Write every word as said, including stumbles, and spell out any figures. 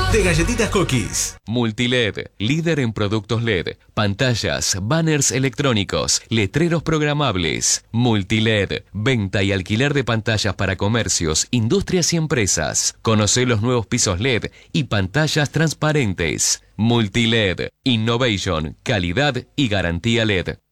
de Galletitas Cookies. Multiled, líder en productos L E D, pantallas, banners electrónicos, letreros programables. Multiled, venta y alquiler de pantallas para comercios, industrias y empresas. Conoce los nuevos pisos L E D y pantallas transparentes. Multiled, innovation, calidad y garantía L E D.